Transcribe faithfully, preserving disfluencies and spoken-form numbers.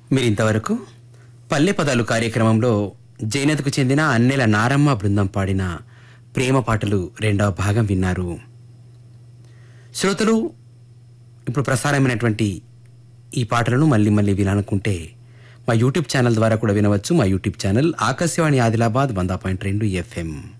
మీరింతవరకు పల్లె పదాలు కార్యక్రమంలో జైనత్కు చెందిన అన్నెల నారమ్మ బృందం పాడిన ప్రేమ పాటలు రెండవ భాగం విన్నారు. శ్రోతలు, ఇప్పుడు ప్రసారమైనటువంటి ఈ పాటలను మళ్ళీ మళ్ళీ వినాలనుకుంటే మా యూట్యూబ్ ఛానల్ ద్వారా కూడా వినవచ్చు. మా యూట్యూబ్ ఛానల్ ఆకాశవాణి ఆదిలాబాద్ వంద పాయింట్ రెండు ఎఫ్ఎం.